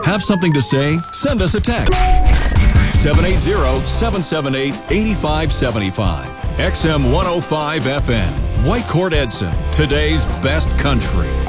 Have something to say? Send us a text. 780-778-8575. XM 105 FM. Whitecourt Edson. Today's best country.